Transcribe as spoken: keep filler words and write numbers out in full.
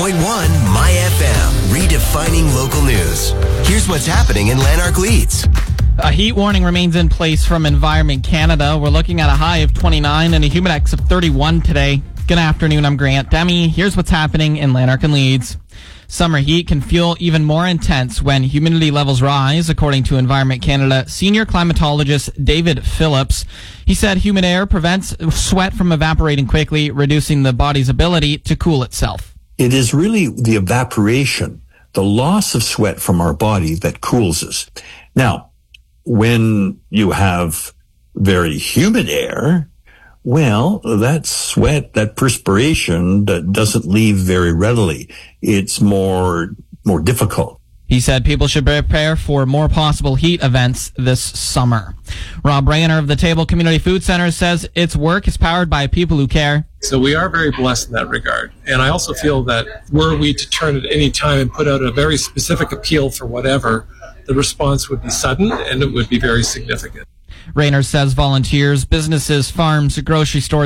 point one My F M, redefining local news. Here's what's happening in Lanark Leeds. A heat warning remains in place from Environment Canada. We're looking at a high of twenty-nine and a humidex of thirty-one today. Good afternoon, I'm Grant Demi. Here's what's happening in Lanark and Leeds. Summer heat can feel even more intense when humidity levels rise, according to Environment Canada senior climatologist David Phillips. He said humid air prevents sweat from evaporating quickly, reducing the body's ability to cool itself. It is really the evaporation, the loss of sweat from our body that cools us. Now, when you have very humid air, well, that sweat, that perspiration that doesn't leave very readily. It's more, more difficult. He said people should prepare for more possible heat events this summer. Rob Rayner of the Table Community Food Center says its work is powered by people who care. So we are very blessed in that regard. And I also feel that were we to turn at any time and put out a very specific appeal for whatever, the response would be sudden and it would be very significant. Rayner says volunteers, businesses, farms, grocery stores,